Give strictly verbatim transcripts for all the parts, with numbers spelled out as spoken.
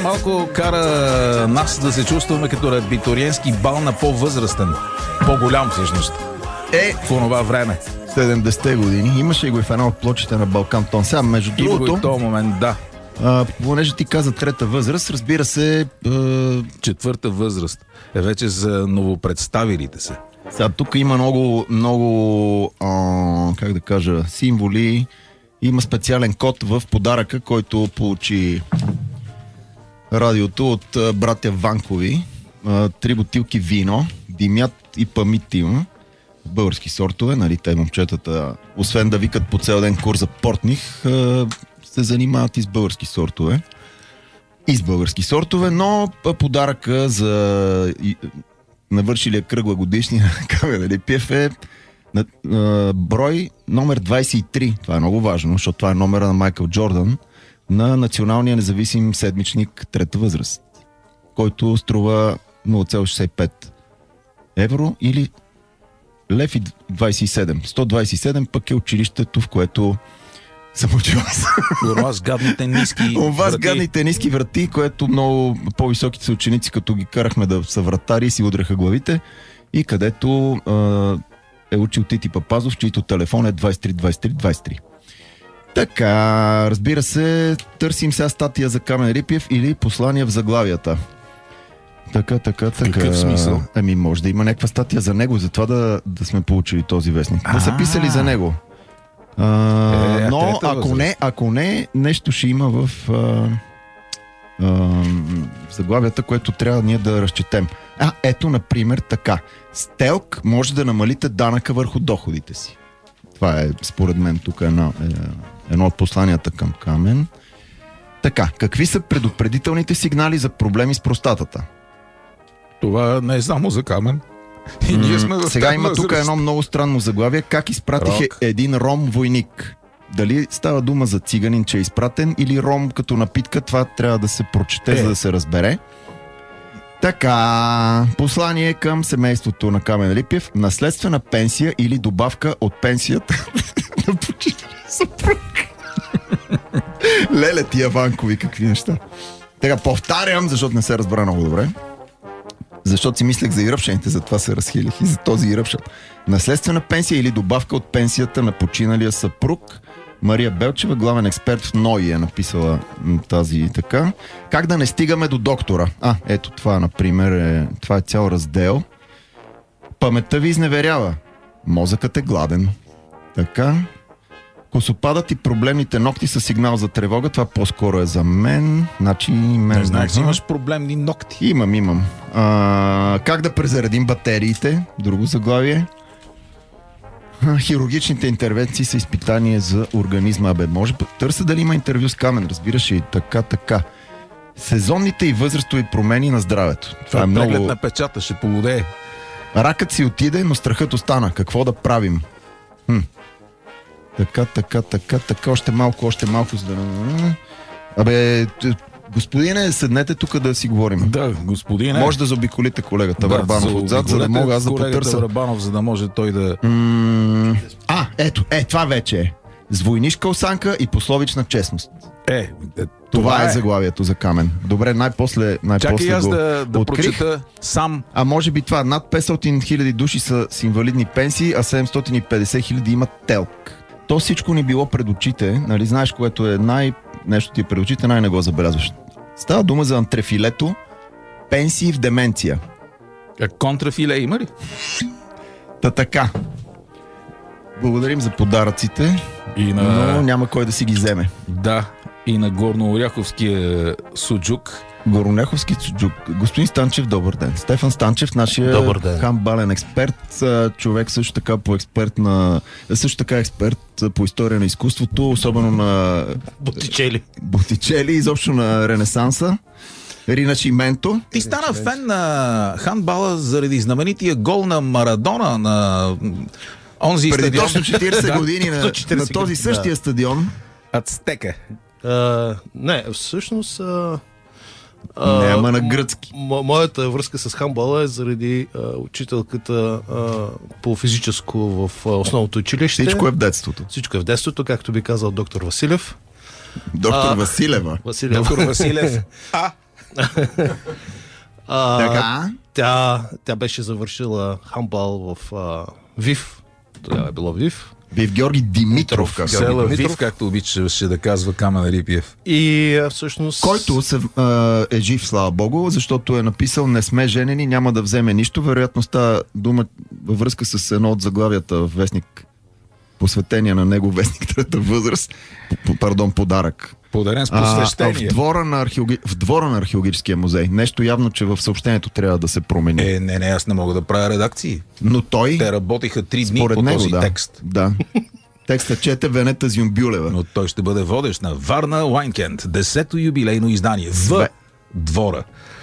малко кара нас да се чувстваме като абитуриентски бал на по-възрастен. По-голям всъщност. Е, в онова време. седемдесетте години. Имаше го и в една от плочите на Балкан Тон. Сега, между Има другото... го и в този момент, да. А, понеже ти каза трета възраст, разбира се... А... Четвърта възраст е вече за новопредставилите се. Сега, тук има много, много а, как да кажа, символи. Има специален код в подаръка, който получи радиото от а, братя Ванкови. А, три бутилки вино, димят и памитим. Български сортове, нали, те момчетата, освен да викат по цял ден курс за портних, а, се занимават и с български сортове. И с български сортове, но подаръка за навършилия кръгла годишни на Камен Липиев е на, на брой номер двайсет и три. Това е много важно, защото това е номера на Майкъл Джордан на националния независим седмичник трета възраст, който струва нула цяло шейсет и пет евро или лев и двайсет и седем. сто двайсет и седем пък е училището, в което съм учил аз. Това с гадните ниски Това с врати. гадните ниски врати, което много по-високите са ученици, като ги карахме да са вратари, си удреха главите, и където а, е учил Тити Папазов, чийто телефон е двайсет и три двайсет и три двайсет и три. Така, разбира се, търсим сега статия за Камен Рипиев или послания в заглавията. Така, така, така. В какъв смисъл? Ами, може да има някаква статия за него, затова да, да сме получили този вестник. Да са писали за него. А, е, но ако не, ако не, нещо ще има в а, а, заглавията, което трябва ние да разчетем. А, ето, например, така. С ТЕЛК може да намалите данъка върху доходите си. Това е, според мен, тук едно, е, едно от посланията към Камен. Така, какви са предупредителните сигнали за проблеми с простатата? Това не е само за Камен. И ние сме в Сега има възраст. тук едно много странно заглавие. Как изпратиха Рок. един ром-войник? Дали става дума за циганин, че е изпратен, или ром като напитка? Това трябва да се прочете, е. за да се разбере. Така, послание към семейството на Камен Липиев. Наследствена пенсия или добавка от пенсията на починалия съпруг. Леле, тия Ванкови, какви неща. Така, повтарям, защото не се разбра много добре. Защото си мислех за иръпшените, затова се разхилих и за този иръпшат. Наследствена пенсия или добавка от пенсията на починалия съпруг. Мария Белчева, главен експерт в НОИ, е написала м, тази така. Как да не стигаме до доктора? А, ето това, например, е, това е цял раздел. Паметта ви изневерява. Мозъкът е гладен. Така. Косопадът и проблемните ногти са сигнал за тревога. Това по-скоро е за мен. Значи, мен Не знаеш, знам. имаш проблемни ногти. Имам, имам. А, как да презаредим батериите? Друго заглавие. А, хирургичните интервенции са изпитание за организма. Абе, може. Търся дали има интервю с Камен, разбираш и така, така. Сезонните и възрастови промени на здравето. Това, Това е е много... преглед на печата, ще полудее. Ракът си отиде, но страхът остана. Какво да правим? Хм. Така, така, така, така, още малко, още малко, за да... Абе, господине, седнете тук да си говорим. Да, господине. Може да заобиколите колегата Върбанов отзад, за да мога аз да потърся. Върбанов, за да може той да... М- а, ето, е, това вече е. С войнишка осанка и пословична честност. Е, е Това, това е е заглавието за Камен. Добре, най-после, най-после Чакай аз го да, да открих. прочета сам. А може би това, над петстотин хиляди души са с инвалидни пенсии, а седемстотин и петдесет хиляди имат ТЕЛК. То всичко ни било пред очите, нали, знаеш, което е най... нещо ти е пред очите, най-не го забелязваш. Става дума за антрефилето, пенсии в деменция. А контрафиле има ли? Та така. Благодарим за подаръците, И на... но няма кой да си ги вземе. Да, и на горнооряховския суджук. Горонеховски чуджук. Господин Станчев, добър ден. Стефан Станчев, нашия Добър ден. хамбален експерт, човек също така по експерт на... също така експерт по история на изкуството, особено на Боттичели. Боттичели, изобщо на Ренесанса. Ринашименто. Ти стана фен на хандбала заради знаменития гол на Марадона на онзи Преди стадион. точно четирийсет Да. години на, четирийсет на този години, същия да. стадион. Ацтека. А, не, всъщност... А, Не, ама на гръцки. мо- моята връзка с хандбала е заради а, учителката а, по физическо в а, основното училище. Всичко е в детството. Всичко е в детството, както би казал доктор Василев. Доктор А, Василева. Василев. Доктор Василев. А, А, Така. тя, тя беше завършила хандбал в а, ВИФ. Тогава е било ВИФ. Бив Георги Димитров, как Села Димитров. Вив, както обичаше да казва Камен Рипиев. И а, всъщност... който се, а, е жив, слава богу, защото е написал "Не сме женени, няма да вземе нищо". Вероятно става дума във връзка с едно от заглавията в вестник, посветение на него, вестник Трета възраст, п- пардон, подарък. Подарен с А, посвещение. в, двора на археологи... в двора на археологическия музей. Нещо явно, че в съобщението трябва да се промени. Е, не, не, аз не мога да правя редакции. Но той, Те работиха три дни според по него, този да, текст. да. Текста чете Венета Зюмбюлева. Но той ще бъде водещ на Варна Уайнкенд, десето юбилейно издание в Све- двора.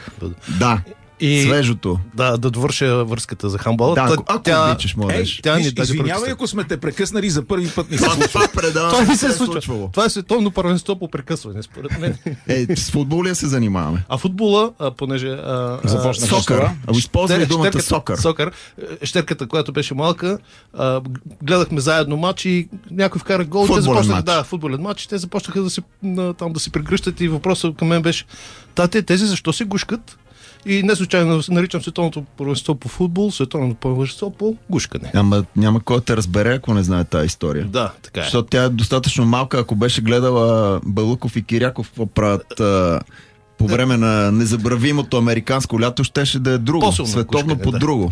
Да, И- свежото. Да, да довърша връзката за хандбала. Да, Та- ако, ако обичаш, можеш. Ей, тя ни виж, даде извинявай, прекъсна. ако сме те прекъснали за първи път ни се Това, случва. това предаване Това не не се е случва. случвало. Това е световно първенство по прекъсване, според мен. Е, с футбол ли се занимаваме? А футбола, а, понеже... А, Започнах а, с Сокър. това. А използвай Щер- думата щерката- сокър. Сокър. Е, Щерката, която беше малка, а, гледахме заедно матч и някой вкара гол. Футболен те започнаха, матч. да, футболен матч. Те започнаха да се, на, там да се прегръщат и въпросът към мен беше: тате, тези защо се гушкат? И не случайно наричам световното първенство по футбол, световното първенство по гушкане. Ама няма кой да те разбере, ако не знае тази история. Да, така е. Защото тя е достатъчно малка, ако беше гледала Балуков и Киряков какво правят а, по време на незабравимото американско лято, щеше да е друго. По-силно Световно гушкане, по да. друго.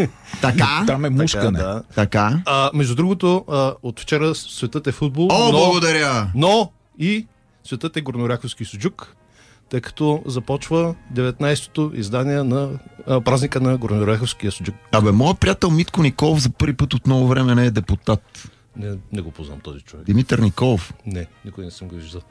Така, Там е Така, мушкане. да. така. А, между другото, а, от вчера светът е футбол, О, но, благодаря! но и светът е горноряховски суджук, тъй като започва деветнайсетото издание на а, празника на горноряховския суджук. Абе, моят приятел Митко Николов за първи път от много време не е депутат. Не, не го познам този човек. Димитър Николов. Не, никой не съм го виждал.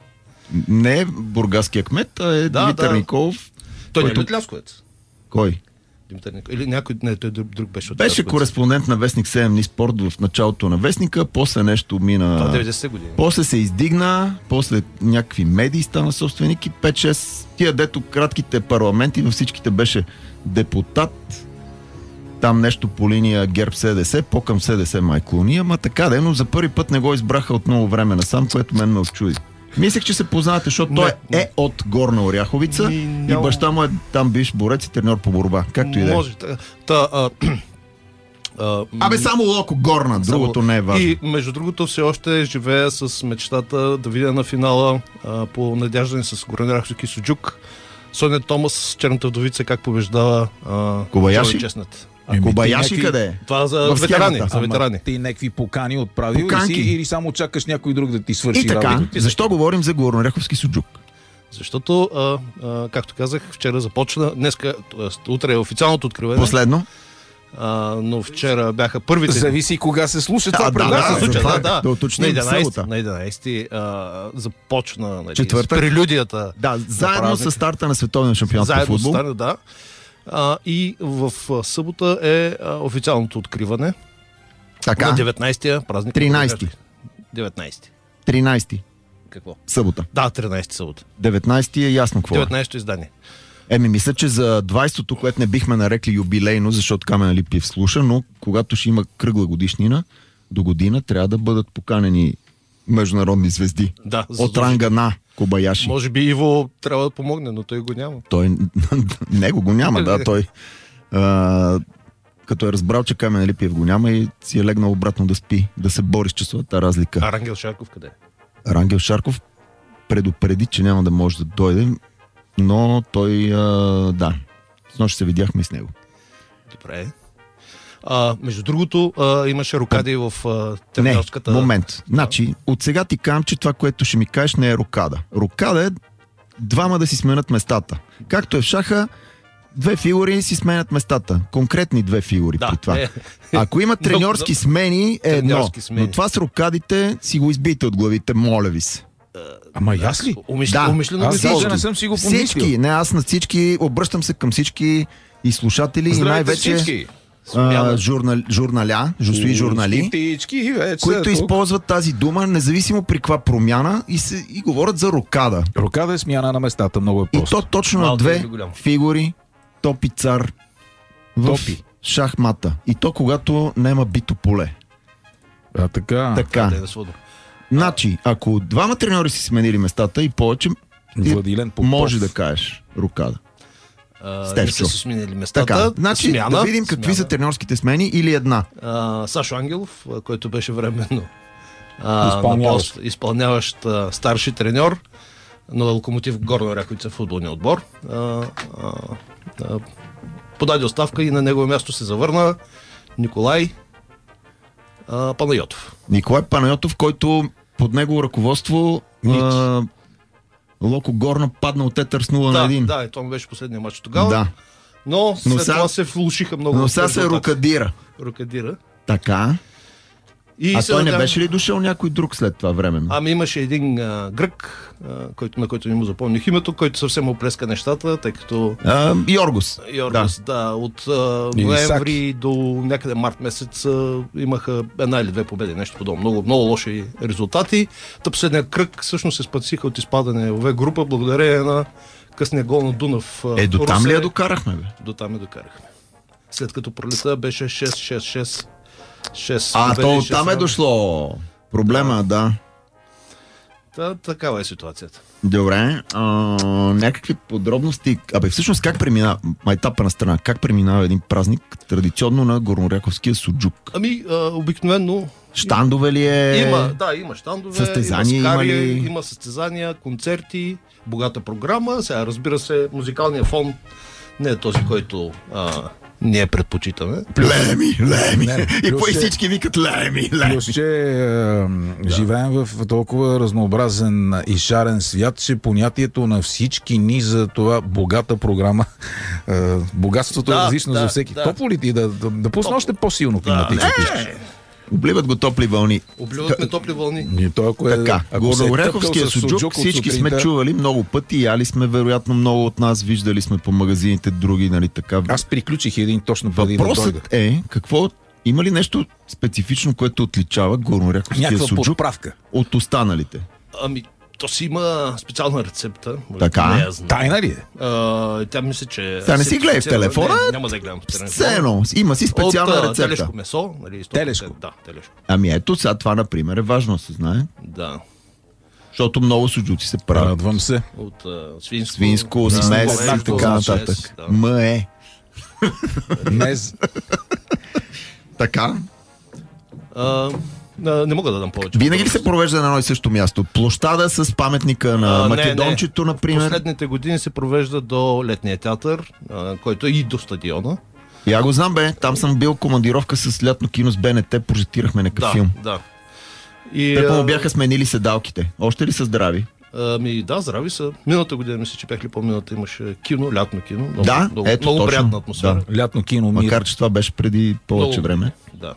Не е бургаския кмет, а е Да, Димитър да. Николов. Той не е Който- от Лясковец. Кой? Димитър Николов. Или някой, не, той друг, друг беше от Беше Лясковец. кореспондент на Вестник седем дни спорт в началото на Вестника, после нещо мина... Това деветдесетте години. После се издигна, после някакви медии стана собственик и пет-шест тия дето кратките парламенти, във всичките беше депутат, там нещо по линия ГЕРБ СДС, по-към СДС май клони, ама така да е, но за първи път не го избраха от много време насам, което мен ме очуди. Мислех, че се познавате, защото Не, той не. е от Горна Оряховица Ми, и няма- баща му е там бивш борец и треньор по борба. Както и да е. Може. Та, та, а, а, Абе, само Локо Горна, другото не е важно. И между другото все още живея с мечтата да видя на финала а, по надяждане с Горноряховски суджук Соня Томас, черната вдовица, как побеждава а, Кобаяши? Джони Честнат. А Еми, Кобаяши ти някакви- къде е? Това за В ветерани. схемата. За ветерани. Ти някакви покани отправил ли Поканки. си или само чакаш някой друг да ти свърши И така, работата? защо говорим за Горноряховски суджук? Защото, а, а, както казах, вчера започна, днеска, т.е. утре е официалното откриване, Последно? а, но вчера бяха първите... Зависи кога се слуша това А, да, Да, предаване. се случва, това да, е. да. Да уточним на единайсети, събота. на единайсети а, започна нали, Четвъртък. с прелюдията. Да, заедно празник. с старта на световния шампионат по Заедно футбол. стане, да. А, и в а, събота е а, официалното откриване на Така, деветнайсетия празник. тринайсети. деветнайсети. тринайсети, Какво? събота. Да, тринайсети събота. деветнайсети е ясно какво е. деветнайсето издание. Еми, мисля, че за двайсетото, което не бихме нарекли юбилейно, защото Камен Липиев слуша, но когато ще има кръгла годишнина, до година трябва да бъдат поканени международни звезди. Да, От задължително. ранга на Кобаяши. Може би Иво трябва да помогне, но той го няма. Той него го няма, да, той а, като е разбрал, че Камен Липиев го няма и си е легнал обратно да спи, да се бори с часовата разлика. А Рангел Шарков къде е? Рангел Шарков предупреди, че няма да може да дойде, но той, а, да, с нощ се видяхме и с него. Добре. А, между другото, а, имаше рокади в а, Не, тренерската... момент. Значи, от сега ти казвам, че това, което ще ми кажеш, не е рокада. Рокада е двама да си сменят местата. Както е в шаха, две фигури си сменят местата. Конкретни две фигури Да, при това. е. Ако има треньорски Много- смени, е едно. Треньорски смени. Но това с рокадите си го избийте от главите, моля ви се. Ама и аз ли? Умишлено, Да. умишлено го Аз даже използвам. не съм си го помислил. Всички, не аз на всички, обръщам се към всички и слушатели и Здравейте най-вече всички! а, журнал, журналя, жусуи журнали, Птички, вече които са тук. използват тази дума, независимо при каква промяна и, се, и говорят за рокада. Рокада е смяна на местата, много е И просто. то точно на Малко две или голямо? фигури, топи цар в Топи. шахмата. И то когато няма бито поле. А, така. Така. Да, да, сводо. Значи, ако двама треньори си сменили местата и повече, Владилен Попов. Може да кажеш рокада. Uh, не са си сменили местата. Така, значи смяна, да видим какви смяна. са треньорските смени или една. Uh, Сашо Ангелов, който беше временно uh, изпълняващ, пост, изпълняващ uh, старши треньор на Локомотив Горна Оряховица в футболния отбор. Uh, uh, uh, подаде оставка и на негово място се завърна Николай uh, Панайотов. Николай Панайотов, който под негово ръководство а, Локо Горна падна от етър с нула да, на един. Да, и това беше последния матч тогава. Да. Но след Но сега, това се влушиха много. Но сега се рокадира. Рокадира. Така. И а той надявам... не беше ли дошъл някой друг след това време? Ами имаше един а, грък, а, който, на който не му запомних името, който съвсем оплеска нещата, тъй като... А, Йоргос. Йоргос, да. да от а, ноември до някъде март месец а, имаха една или две победи, нещо подобно. Много, много лоши резултати. Та последния кръг всъщност се спасиха от изпадане в В група, благодарение на късния гол на Дунав. Е, до там ли я докарахме, бе? До там я докарахме. След като пролета беше шест шест шест. шест А, победи, то шест там е рана. дошло проблема, да. Та, такава е ситуацията. Добре, а, някакви подробности. Абе, всъщност как преминава, майтапа на страна, как преминава един празник традиционно на горноряховския суджук? Ами, а, обикновено... Щандове ли е? Има, да, има щандове, състезания има скари, има ли? има състезания, концерти, богата програма. Сега, разбира се, музикалният фон не е този, който а, ние предпочитаме. Леми, леми. Не, и плюс по е- всички викат леми, леми. Плюс, че е, живеем в толкова разнообразен и шарен свят, че понятието на всички ни за това богата програма, е, богатството Да, е различно да, за всеки. да. Топло ли ти да, да, да пусна Топло. още по-силно климатично? не, Обливат го топли вълни. обливат ме топли вълни. И той, ако е, Така, ако се е горноряховския тъпкал с суджук суджук от всички сме сутринта- чували много пъти, яли сме вероятно много от нас, виждали сме по магазините други, нали така. Аз приключих един точно преди да дойда. Въпросът е, какво, има ли нещо специфично, което отличава горноряховския Някаква суджук подправка. от останалите? Ами, то си има специална рецепта. Може Така. да не я знам. Тайна ли е? А, тя мисля, че... Сега не си гледай в телефона. Не, няма да гледам в телефона. Все едно, има си специална От а, рецепта. телешко месо. Нали, сто процента. Телешко. Да, телешко. Ами ето, сега това, например, е важно да се знае, Да. защото много суджуци се правят. Радвам се. От а, свинско. Свинско, да, смес и свинско, така смес, нататък. да. М е. Днес Така. А, а, не мога да дам повече. Винаги ли се провежда на едно и също място? Площада с паметника на А, не, Македончето, не. например. Последните години се провежда до летния театър, а, който е и до стадиона. Я го знам, бе. Там съм бил командировка с лятно кино с Б Н Т, прожектирахме някакъв Да, филм. да. И, Те а, му бяха сменили седалките. Още ли са здрави? Ами да, здрави са. Миналата година, мисля, че бях ли по-миналата, имаше кино, лятно кино. Много, Да, много, ето много точно. приятна атмосфера. Да. лятно кино мир. Макар, че това беше преди повече Много. време. Да.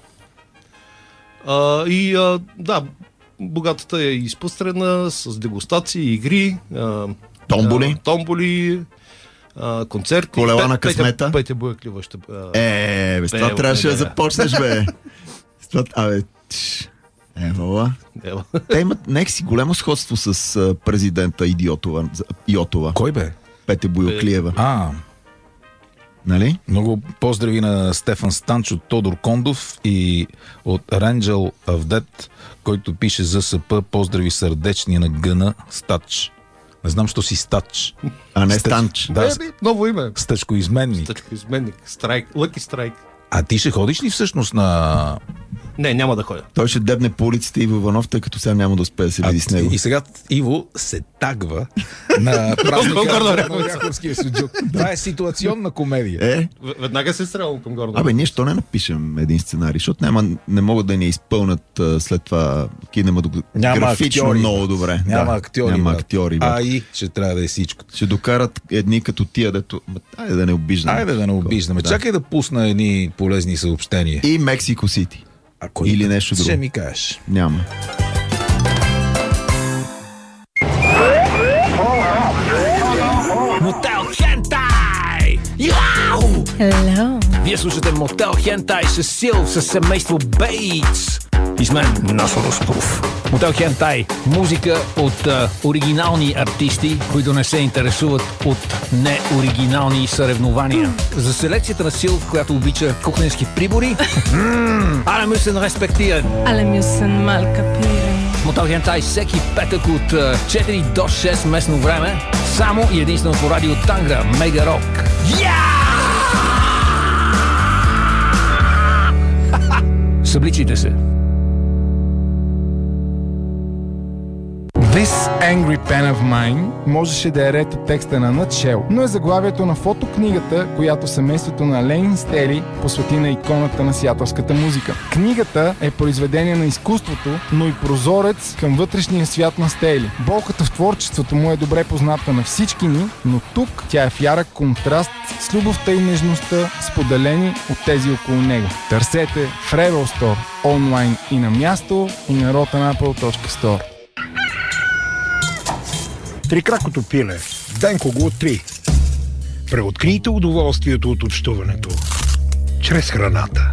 А, и а, да, богатата е изпъстрена с дегустации, игри, а, Томболи. а, томболи а, концерти. Колела Пет- на късмета. Петя, Петя Бояклива ще... А, Е, бе, с това Бе, трябваше да бе. започнеш, бе. С това, абе, тш. Е, вола. ева. Те имат някакси голямо сходство с а, президента Идиотова. за- Йотова. Кой бе? Петя Бояклиева. А, Нали? много поздрави на Стефан Станч от Тодор Кондов и от Ренджел Авдет, който пише за СП поздрави сърдечни на Гъна Стач. Не знам, що си Стач. А не Стач. Станч. Да, Е, бе, ново име. Стъчко изменник. Стъчко изменник. Страйк. Лъки страйк. А ти ще ходиш ли всъщност на... Не, няма да ходя. Той ще дебне по улиците Иво Иванов, тъй като сега няма да успее да се А, види с него. и сега Иво се тагва на празника Горна на Оряховица. Оряховския суджук. Това е ситуационна комедия. Е, В- Веднага се стрелвам към горна. абе, ние що не напишем един сценарий, защото няма, не могат да ни изпълнят а, след това кинематографично актьори, много брат. добре. Няма да, актьори. Няма брат. актьори. брат. А и ще трябва да е всичко. Ще докарат едни като тия, дето... Ма, айде да не обиждаме. Айде да не обиждаме. Да. Чакай да пусна едни полезни съобщения. И Мексико Сити. А кой- Или нещо друго. Ще ми кажеш. Няма. Мотел Хентай! Яу! Hello. Вие слушате Мотел Хентай с Сил, с семейство Бейтс. И с мен Насо Русков. Мотел Хентай. Музика от а, оригинални артисти, които не се интересуват от неоригинални съревнования. За селекцията на Сил, която обича кухненски прибори, але müssen respektieren. Alle müssen mal kapieren. Мотел Хентай всеки петък от четири до шест местно време. Само и единствено по радио Тангра, Мега Рок. Събличите се. This Angry Pen of Mine можеше да е ред от текста на Nutshell, но е заглавието на фотокнигата, която семейството на Ленин Стели посвети на иконата на сиатълската музика. Книгата е произведение на изкуството, но и прозорец към вътрешния свят на Стели. Болката в творчеството му е добре позната на всички ни, но тук тя е в ярък контраст с любовта и нежността, споделени от тези около него. Търсете в Rebel Store, онлайн и на място, и на rotanapple точка store. Трикракото пиле. Денко го три. Преоткрийте удоволствието от общуването чрез храната.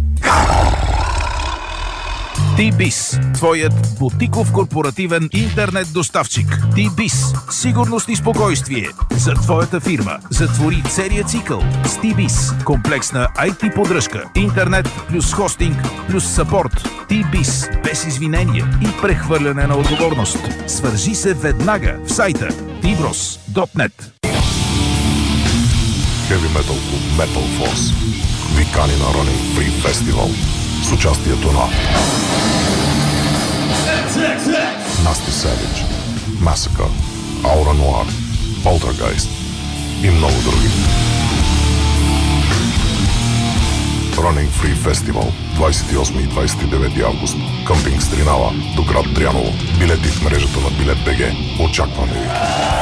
T-Biz, твоят бутиков корпоративен интернет доставчик. T-Biz, сигурност и спокойствие за твоята фирма. Затвори целият цикъл с T-Biz. Комплексна ай ти поддръжка, интернет плюс хостинг плюс съпорт. T-Biz, без извинения и прехвърляне на отговорност. Свържи се веднага в сайта ти брос точка нет. Heavy Metal Club Metal Force викани на Running Free Festival с участието на Nasty Savage, Massacre, Aura Noir, Poltergeist и много други. Running Free Festival двадесет и осми и двадесет и девети август. Къмпинг Стринава до град Дряново. Билети в мрежата на Билет БГ. Очакваме ви!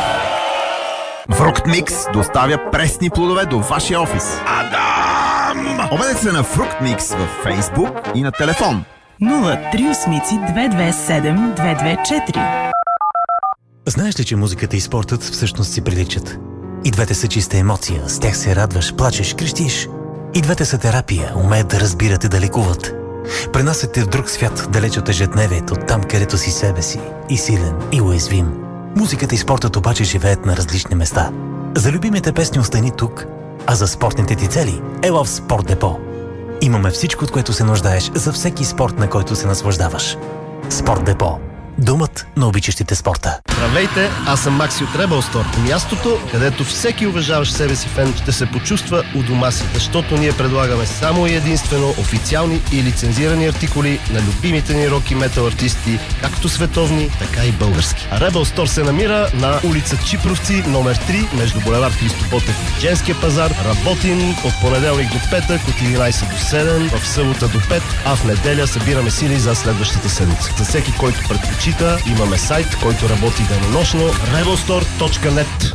Фрукт Микс доставя пресни плодове до вашия офис. Адам! Обадете се на Фрукт Микс във Facebook и на телефон нула три осем две две седем две две четири. Знаеш ли, че музиката и спортът всъщност си приличат? И двете са чиста емоция, с тях се радваш, плачеш, крещиш. И двете са терапия, умеят да разбират и да лекуват. Пренасят те в друг свят, далеч от ежедневието, там където си себе си, и силен, и уязвим. Музиката и спортът обаче живеят на различни места. За любимите песни остани тук, а за спортните ти цели ела в Спорт Депо. Имаме всичко, от което се нуждаеш за всеки спорт, на който се наслаждаваш. Спорт Депо. Думът на обичащите спорта. Здравейте, аз съм Макси от Rebel Store. Мястото, където всеки уважаващ себе си фен ще се почувства у дома си, защото ние предлагаме само и единствено официални и лицензирани артикули на любимите ни рок и метал артисти, както световни, така и български. Rebel Store се намира на улица Чипровци, номер три, между булевард Христо Ботев и Женския пазар. Работим от понеделник до петък, от единадесет до седем, в събота до пет, а в неделя събираме сили за следващата седмица. За всеки, който предпочита, имаме сайт, който работи денонощно rebel store точка нет.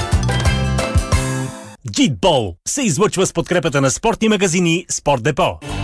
Джитбол се излъчва с подкрепата на спортни магазини Спорт Депо.